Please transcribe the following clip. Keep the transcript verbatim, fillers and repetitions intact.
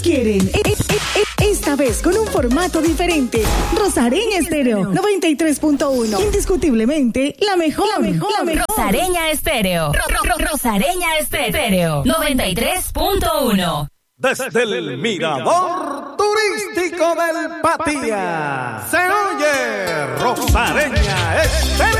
quieren. E- e- e- esta vez con un formato diferente. Rosareña Estéreo noventa y tres punto uno. Indiscutiblemente la mejor, la mejor, la mejor. Rosareña Estéreo. Ro- ro- ro- Rosareña Estéreo noventa y tres punto uno. Desde el mirador turístico del Patía se oye Rosareña Estéreo.